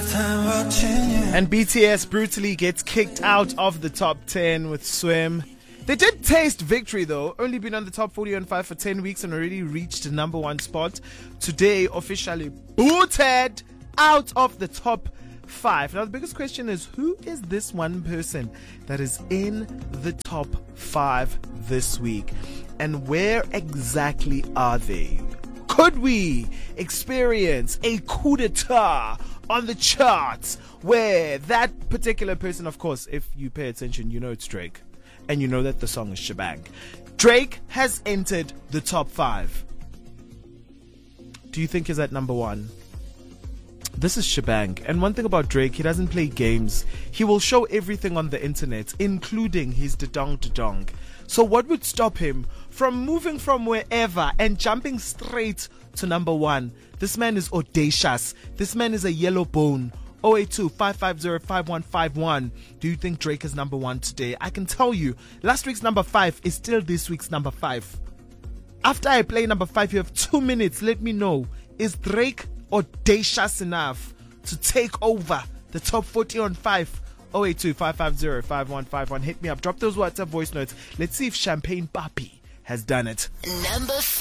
And BTS brutally gets kicked out of the top 10 with Swim. They did taste victory though, only been on the top 40 on 5 for 10 weeks and already reached the number 1 spot. Today, officially booted out of the top 5. Now the biggest question is, who is this one person that is in the top 5 this week? And where exactly are they? Could we experience a coup d'etat on the charts where that particular person, of course, if you pay attention, you know it's Drake. And you know that the song is Shebang. Drake has entered the top 5. Do you think he's at number 1? This is Shebang. And one thing about Drake, he doesn't play games. He will show everything on the internet, including his da-dong. So what would stop him from moving from wherever and jumping straight to number 1? This man is audacious. This man is a yellow bone. 082-550-5151. Do you think Drake is number 1 today? I can tell you, last week's number 5 is still this week's number 5. After I play number 5, you have 2 minutes. Let me know, is Drake audacious enough to take over the top 40 on 5? 082-550-5151. Hit me up. Drop those WhatsApp voice notes. Let's see if Champagne Papi has done it. Number 5.